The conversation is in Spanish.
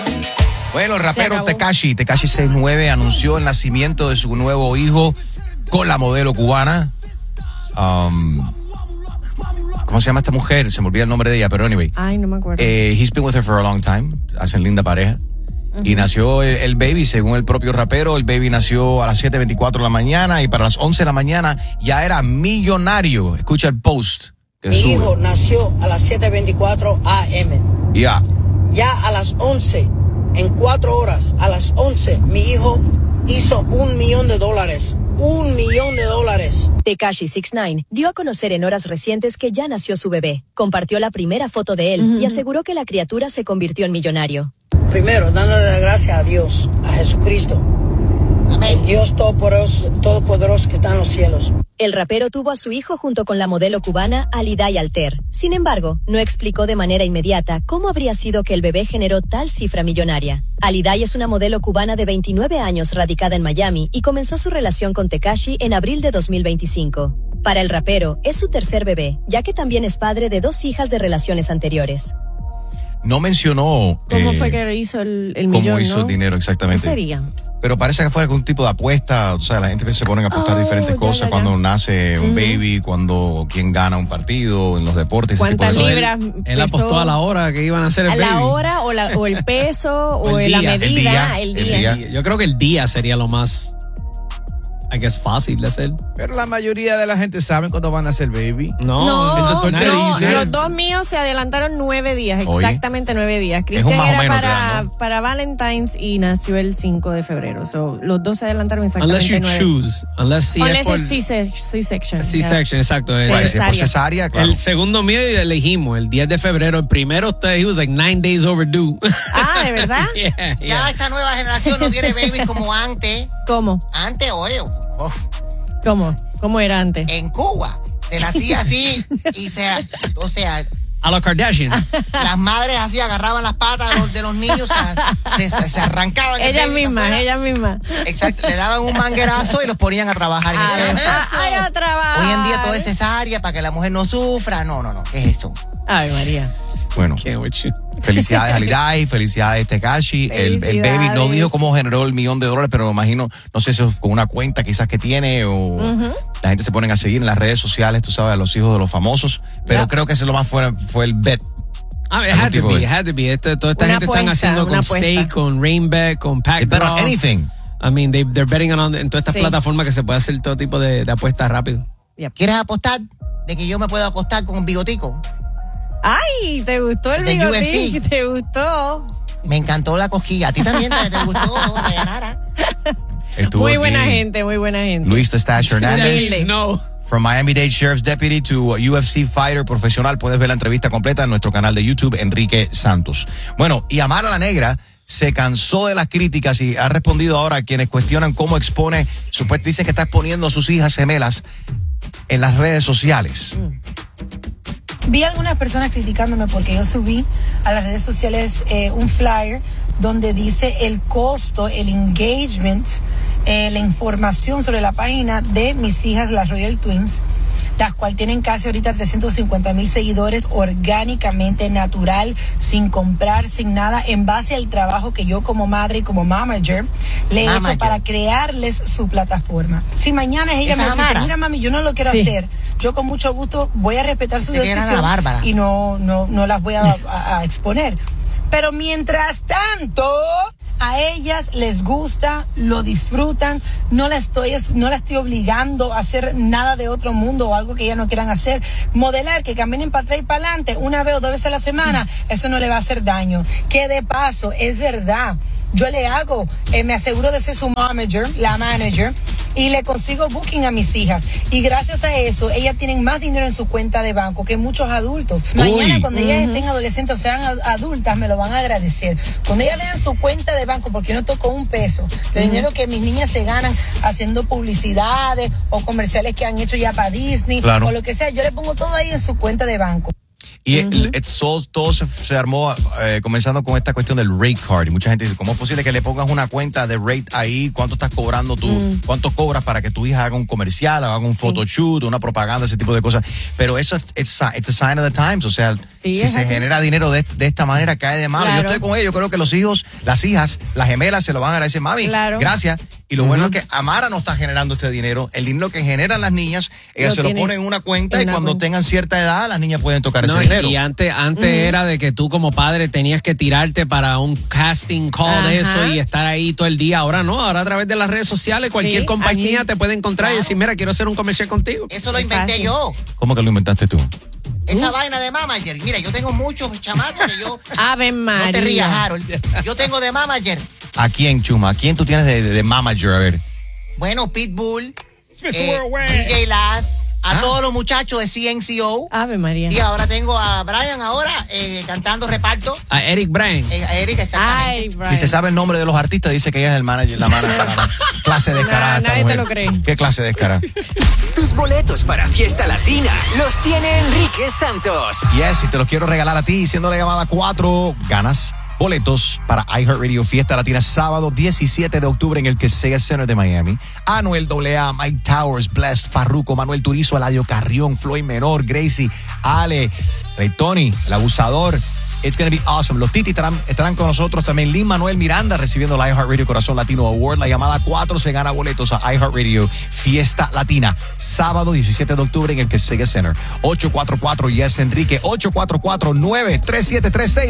Bueno, el rapero Tekashi 69 anunció el nacimiento de su nuevo hijo con la modelo cubana. ¿Cómo se llama esta mujer? Se me olvida el nombre de ella, pero anyway. Ay, no me acuerdo. He's been with her for a long time. Hacen linda pareja. Uh-huh. Y nació el baby, según el propio rapero, el baby nació a las 7:24 de la mañana y para las 11 de la mañana ya era millonario. Escucha el post. Mi hijo nació a las 7:24 a.m. Ya. Ya a las 11, en 4 horas, a las 11, mi hijo hizo $1 millón. $1 millón. Tekashi 69 dio a conocer en horas recientes que ya nació su bebé. Compartió la primera foto de él y aseguró que la criatura se convirtió en millonario. Primero, dándole las gracias a Dios, a Jesucristo. Amén. El Dios todopoderoso que está en los cielos. El rapero tuvo a su hijo junto con la modelo cubana Aliday Alter. Sin embargo, no explicó de manera inmediata cómo habría sido que el bebé generó tal cifra millonaria. Aliday es una modelo cubana de 29 años radicada en Miami y comenzó su relación con Tekashi en abril de 2025. Para el rapero, es su tercer bebé, ya que también es padre de 2 hijas de relaciones anteriores. No mencionó cómo fue que hizo el millón, cómo hizo el dinero exactamente. ¿Qué sería? Pero parece que fue algún tipo de apuesta, o sea, la gente se pone a apostar diferentes cosas cuando nace un baby, cuando quién gana un partido, en los deportes. ¿Cuántas libras? Él apostó a la hora que iban a hacer el baby. ¿A la hora o el peso o la medida? El día. Yo creo que el día sería lo más... que es fácil de hacer. Pero la mayoría de la gente sabe cuándo van a hacer baby. No, el doctor te dice. Los 2 míos se adelantaron 9 días, exactamente 9 días. Cristian era para Valentine's y nació el 5 de febrero. So, los 2 se adelantaron exactamente 9. Unless you choose. Unless es C-section. C-section, exacto. Por cesárea, claro. El segundo mío elegimos el 10 de febrero. El primero, he was like 9 days overdue. Ah, ¿de verdad? Yeah. Ya esta nueva generación no tiene baby como antes. ¿Cómo? Antes, oye. ¿Cómo era antes? En Cuba se nacía así y a los Kardashian. Las madres así agarraban las patas de los niños, se arrancaban. Ellas mismas. Exacto, le daban un manguerazo y los ponían a trabajar. A trabajar. Hoy en día todo es cesárea para que la mujer no sufra. No, ¿qué es esto? Ay, María. Bueno, felicidades a Aliday, felicidades Tekashi. El baby no dijo cómo generó $1 millón, pero me imagino, no sé si es con una cuenta quizás que tiene o la gente se ponen a seguir en las redes sociales, tú sabes, a los hijos de los famosos, pero creo que ese lo más fue el bet. It had to be. Toda esta gente están haciendo con Stake, con Rainbet, con Pack Draw. Anything. I mean, they're betting en todas estas plataformas que se puede hacer todo tipo de apuestas rápido. ¿Quieres apostar de que yo me puedo acostar con un bigotico? Ay, ¿te gustó el bigotín? ¿Te gustó? Me encantó la cosquilla. ¿A ti también te gustó que ganara? Muy buena gente. Luis The Stash Hernández. No. From Miami-Dade Sheriff's Deputy to UFC Fighter profesional. Puedes ver la entrevista completa en nuestro canal de YouTube, Enrique Santos. Bueno, y Amara la Negra se cansó de las críticas y ha respondido ahora a quienes cuestionan cómo expone, supuestamente dice que está exponiendo a sus hijas gemelas en las redes sociales. Vi algunas personas criticándome porque yo subí a las redes sociales un flyer donde dice el costo, el engagement, la información sobre la página de mis hijas, las Royal Twins, las cuales tienen casi ahorita 350,000 seguidores orgánicamente, natural, sin comprar, sin nada, en base al trabajo que yo como madre y como manager le he hecho para crearles su plataforma. Si mañana ella me dice, mira mami, yo no lo quiero hacer, yo con mucho gusto voy a respetar su decisión y no las voy a exponer. Pero mientras tanto, a ellas les gusta, lo disfrutan, no la estoy obligando a hacer nada de otro mundo o algo que ellas no quieran hacer. Modelar, que caminen para atrás y para adelante 1 vez o 2 veces a la semana, eso no le va a hacer daño. Que de paso, es verdad, yo le hago, me aseguro de ser su la manager, y le consigo booking a mis hijas. Y gracias a eso, ellas tienen más dinero en su cuenta de banco que muchos adultos. Mañana, cuando ellas estén adolescentes o sean adultas, me lo van a agradecer. Cuando ellas vean su cuenta de banco, porque yo no toco un peso, de dinero que mis niñas se ganan haciendo publicidades o comerciales que han hecho ya para Disney, o lo que sea, yo le pongo todo ahí en su cuenta de banco. Y todo se armó comenzando con esta cuestión del rate card. Y mucha gente dice, ¿cómo es posible que le pongas una cuenta de rate ahí? ¿Cuánto estás cobrando tú? ¿Cuánto cobras para que tu hija haga un comercial, haga un photoshoot, una propaganda, ese tipo de cosas? Pero eso it's a sign of the times. O sea, si se genera dinero de esta manera, cae de malo. Claro. Yo estoy con ellos. Yo creo que los hijos, las hijas, las gemelas se lo van a agradecer. Mami, gracias. Y lo bueno es que Amara no está generando este dinero. El dinero que generan las niñas, ellas se lo ponen en una cuenta y cuando tengan cierta edad, las niñas pueden tocar ese dinero. Y antes era de que tú como padre tenías que tirarte para un casting call de eso y estar ahí todo el día. Ahora no, ahora a través de las redes sociales cualquier compañía te puede encontrar y decir, mira, quiero hacer un comercial contigo. Eso lo inventé yo. ¿Cómo que lo inventaste tú? Esa vaina de manager. Mira, yo tengo muchos chamacos que yo... Ave María. No te rías, Harold. Yo tengo de manager. ¿A quién, Chuma? ¿A quién tú tienes de manager? A ver. Bueno, Pitbull, DJ Laz, a todos los muchachos de CNCO. Ave María. Y ahora tengo a Brian cantando reparto. A Eric Bryan. Eric, exactamente. Ni se sabe el nombre de los artistas, dice que ella es el manager. La clase descarada. Nadie te lo cree. ¿Qué clase descarada? Tus boletos para Fiesta Latina los tiene Enrique Santos. Yes, y te los quiero regalar a ti, siendo la llamada 4, ganas boletos para iHeartRadio Fiesta Latina sábado 17 de octubre en el Kaseya Center de Miami. Anuel AA, Mike Towers, Blessed, Farruko, Manuel Turizo, Eladio Carrión, Floyd Menor, Gracie, Ale, Ray Tony, El Abusador. It's gonna be awesome. Los Titi estarán con nosotros también. Lin-Manuel Miranda recibiendo la iHeartRadio Corazón Latino Award. La llamada 4 se gana boletos a iHeartRadio Fiesta Latina. Sábado 17 de octubre en el Kaseya Center. 844 Yes Enrique. 844-93736.